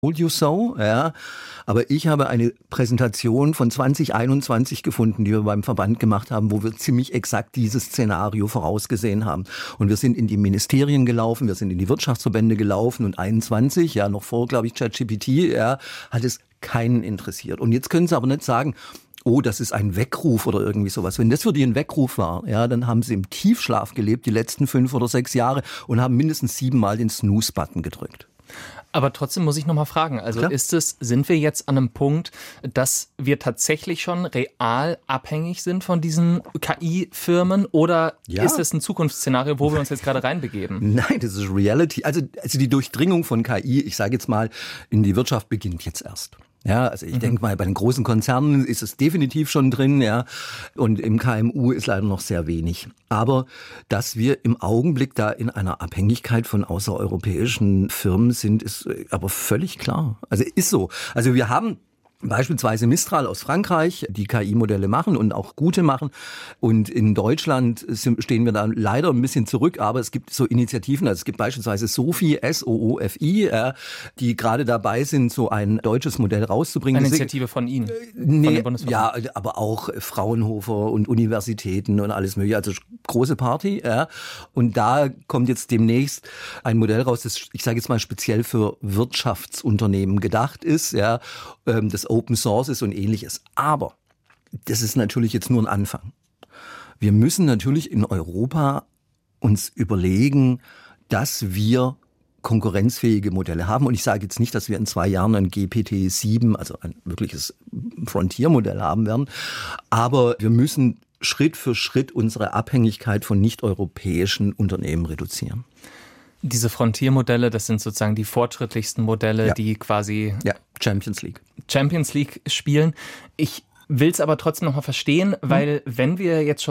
told you so, ja. Aber ich habe eine Präsentation von 2021 gefunden, die wir beim Verband gemacht haben, wo wir ziemlich exakt dieses Szenario vorausgesehen haben. Und wir sind in die Ministerien gelaufen, wir sind in die Wirtschaftsverbände gelaufen und 21, ja, noch vor, glaube ich, ChatGPT, ja, hat es keinen interessiert. Und jetzt können Sie aber nicht sagen, oh, das ist ein Weckruf oder irgendwie sowas. Wenn das für die ein Weckruf war, ja, dann haben sie im Tiefschlaf gelebt die letzten 5 oder 6 Jahre und haben mindestens 7 Mal den Snooze-Button gedrückt. Aber trotzdem muss ich noch mal fragen, also sind wir jetzt an einem Punkt, dass wir tatsächlich schon real abhängig sind von diesen KI-Firmen oder ist es ein Zukunftsszenario, wo wir uns jetzt gerade reinbegeben? Nein, das ist Reality. Also die Durchdringung von KI, ich sage jetzt mal, in die Wirtschaft beginnt jetzt erst. Ja, also ich denke mal, bei den großen Konzernen ist es definitiv schon drin, ja. Und im KMU ist leider noch sehr wenig. Aber dass wir im Augenblick da in einer Abhängigkeit von außereuropäischen Firmen sind, ist aber völlig klar. Also ist so. Also wir haben beispielsweise Mistral aus Frankreich, die KI-Modelle machen und auch gute machen. Und in Deutschland stehen wir da leider ein bisschen zurück, aber es gibt so Initiativen, also es gibt beispielsweise SOFI, SOOFI, die gerade dabei sind, so ein deutsches Modell rauszubringen. Eine Initiative von Ihnen? Nee, von dem Bundesverband? Ja, aber auch Fraunhofer und Universitäten und alles mögliche, also große Party. Ja. Und da kommt jetzt demnächst ein Modell raus, das, ich sage jetzt mal, speziell für Wirtschaftsunternehmen gedacht ist, ja, das Open Source ist und ähnliches. Aber das ist natürlich jetzt nur ein Anfang. Wir müssen natürlich in Europa uns überlegen, dass wir konkurrenzfähige Modelle haben. Und ich sage jetzt nicht, dass wir in 2 Jahren ein GPT-7, also ein wirkliches Frontier-Modell haben werden. Aber wir müssen Schritt für Schritt unsere Abhängigkeit von nicht-europäischen Unternehmen reduzieren. Diese Frontiermodelle, das sind sozusagen die fortschrittlichsten Modelle, die quasi Champions League spielen. Ich will es aber trotzdem noch mal verstehen, weil wenn wir jetzt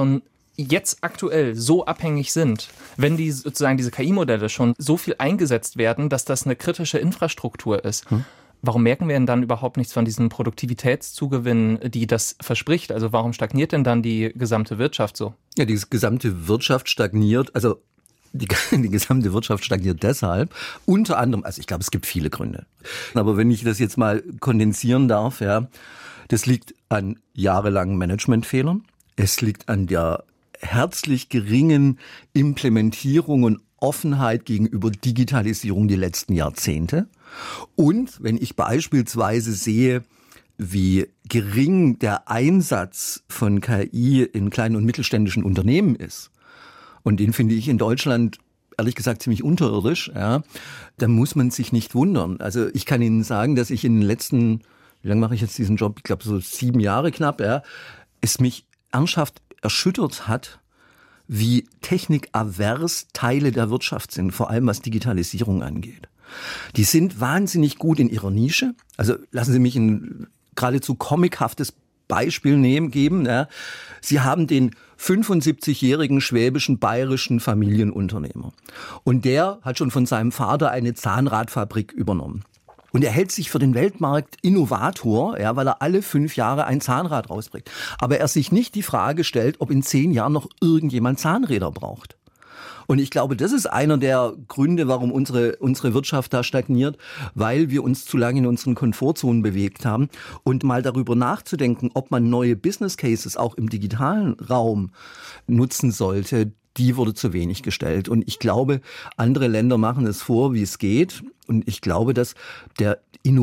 aktuell so abhängig sind, wenn die sozusagen diese KI-Modelle schon so viel eingesetzt werden, dass das eine kritische Infrastruktur ist, warum merken wir denn dann überhaupt nichts von diesen Produktivitätszugewinn, die das verspricht? Also warum stagniert denn dann die gesamte Wirtschaft so? Ja, die gesamte Wirtschaft stagniert, also die gesamte Wirtschaft stagniert deshalb, unter anderem, also ich glaube, es gibt viele Gründe. Aber wenn ich das jetzt mal kondensieren darf, ja, das liegt an jahrelangen Managementfehlern. Es liegt an der herzlich geringen Implementierung und Offenheit gegenüber Digitalisierung die letzten Jahrzehnte. Und wenn ich beispielsweise sehe, wie gering der Einsatz von KI in kleinen und mittelständischen Unternehmen ist, und den finde ich in Deutschland, ehrlich gesagt, ziemlich unterirdisch, ja, da muss man sich nicht wundern. Also ich kann Ihnen sagen, dass ich in den letzten, wie lange mache ich jetzt diesen Job? Ich glaube so 7 Jahre knapp, ja, es mich ernsthaft erschüttert hat, wie technikavers Teile der Wirtschaft sind, vor allem was Digitalisierung angeht. Die sind wahnsinnig gut in ihrer Nische. Also lassen Sie mich ein geradezu comichaftes Beispiel geben. Ja. Sie haben den 75-jährigen schwäbischen bayerischen Familienunternehmer. Und der hat schon von seinem Vater eine Zahnradfabrik übernommen. Und er hält sich für den Weltmarkt Innovator, ja, weil er alle 5 Jahre ein Zahnrad rausbringt. Aber er sich nicht die Frage stellt, ob in 10 Jahren noch irgendjemand Zahnräder braucht. Und ich glaube, das ist einer der Gründe, warum unsere Wirtschaft da stagniert, weil wir uns zu lange in unseren Komfortzonen bewegt haben. Und mal darüber nachzudenken, ob man neue Business Cases auch im digitalen Raum nutzen sollte, die wurde zu wenig gestellt. Und ich glaube, andere Länder machen es vor, wie es geht. Und ich glaube, dass der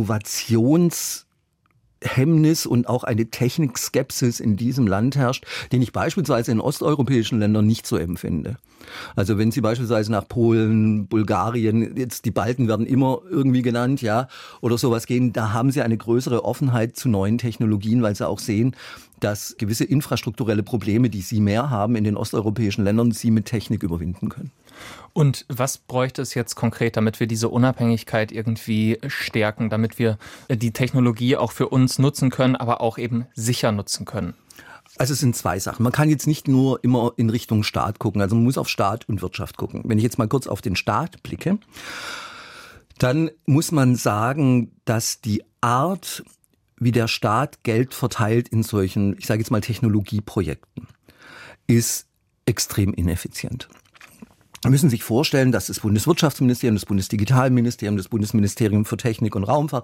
Innovationshemmnis und auch eine Technikskepsis in diesem Land herrscht, den ich beispielsweise in osteuropäischen Ländern nicht so empfinde. Also wenn Sie beispielsweise nach Polen, Bulgarien, jetzt die Balten werden immer irgendwie genannt, ja, oder sowas gehen, da haben sie eine größere Offenheit zu neuen Technologien, weil sie auch sehen, dass gewisse infrastrukturelle Probleme, die sie mehr haben in den osteuropäischen Ländern, sie mit Technik überwinden können. Und was bräuchte es jetzt konkret, damit wir diese Unabhängigkeit irgendwie stärken, damit wir die Technologie auch für uns nutzen können, aber auch eben sicher nutzen können? Also es sind 2 Sachen. Man kann jetzt nicht nur immer in Richtung Staat gucken, also man muss auf Staat und Wirtschaft gucken. Wenn ich jetzt mal kurz auf den Staat blicke, dann muss man sagen, dass die Art, wie der Staat Geld verteilt in solchen, ich sage jetzt mal Technologieprojekten, ist extrem ineffizient. Sie müssen sich vorstellen, dass das Bundeswirtschaftsministerium, das Bundesdigitalministerium, das Bundesministerium für Technik und Raumfahrt